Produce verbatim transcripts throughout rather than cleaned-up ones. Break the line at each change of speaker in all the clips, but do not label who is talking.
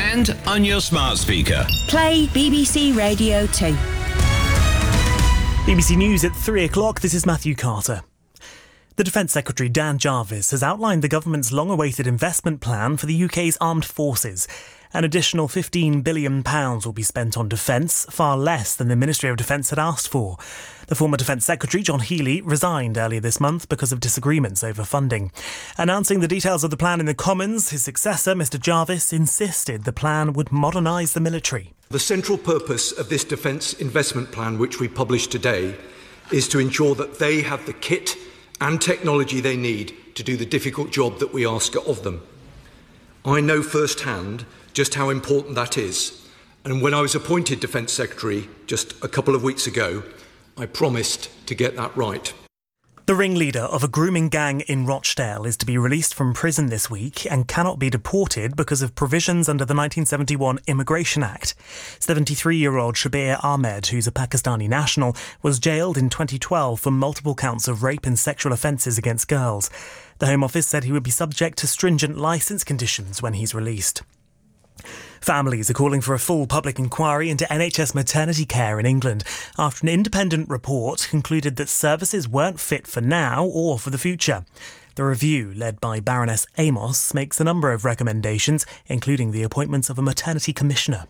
and on your smart speaker.
Play B B C Radio two.
B B C News at three o'clock. This is Matthew Carter. The Defence Secretary Dan Jarvis has outlined the government's long-awaited investment plan for the U K's armed forces. An additional fifteen billion pounds will be spent on defence, far less than the Ministry of Defence had asked for. The former Defence Secretary, John Healey, resigned earlier this month because of disagreements over funding. Announcing the details of the plan in the Commons, his successor, Mr Jarvis, insisted the plan would modernise the military.
The central purpose of this defence investment plan, which we published today, is to ensure that they have the kit and technology they need to do the difficult job that we ask of them. I know firsthand just how important that is. And when I was appointed Defence Secretary just a couple of weeks ago, I promised to get that right.
The ringleader of a grooming gang in Rochdale is to be released from prison this week and cannot be deported because of provisions under the nineteen seventy-one Immigration Act. seventy-three-year-old Shabir Ahmed, who's a Pakistani national, was jailed in twenty twelve for multiple counts of rape and sexual offences against girls. The Home Office said he would be subject to stringent licence conditions when he's released. Families are calling for a full public inquiry into N H S maternity care in England after an independent report concluded that services weren't fit for now or for the future. The review, led by Baroness Amos, makes a number of recommendations, including the appointment of a maternity commissioner.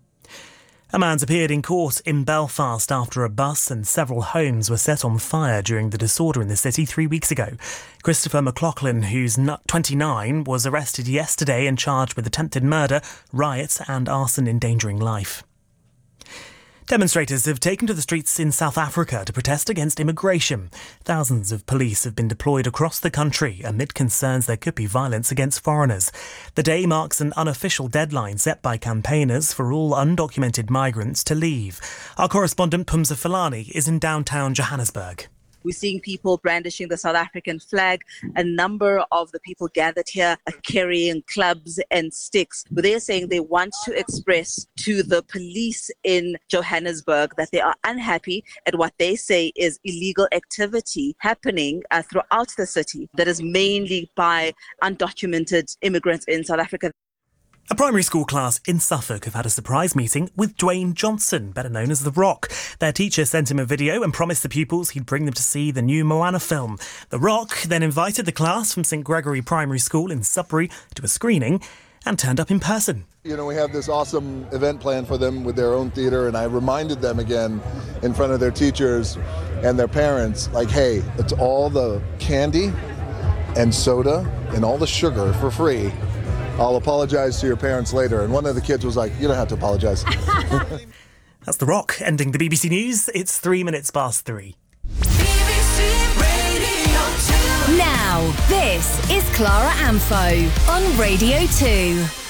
A man's appeared in court in Belfast after a bus and several homes were set on fire during the disorder in the city three weeks ago. Christopher McLaughlin, who's twenty-nine, was arrested yesterday and charged with attempted murder, riot and arson endangering life. Demonstrators have taken to the streets in South Africa to protest against immigration. Thousands of police have been deployed across the country amid concerns there could be violence against foreigners. The day marks an unofficial deadline set by campaigners for all undocumented migrants to leave. Our correspondent Pumza Falani is in downtown Johannesburg.
We're seeing people brandishing the South African flag. A number of the people gathered here are carrying clubs and sticks. But they're saying they want to express to the police in Johannesburg that they are unhappy at what they say is illegal activity happening uh, throughout the city that is mainly by undocumented immigrants in South Africa.
A primary school class in Suffolk have had a surprise meeting with Dwayne Johnson, better known as The Rock. Their teacher sent him a video and promised the pupils he'd bring them to see the new Moana film. The Rock then invited the class from St Gregory Primary School in Sudbury to a screening and turned up in person.
You know, we have this awesome event planned for them with their own theatre, and I reminded them again in front of their teachers and their parents, like, hey, it's all the candy and soda and all the sugar for free. I'll apologise to your parents later. And one of the kids was like, you don't have to apologise.
That's The Rock, ending the B B C News. It's three minutes past three.
B B C Radio two.
Now, this is Clara Amfo on Radio two.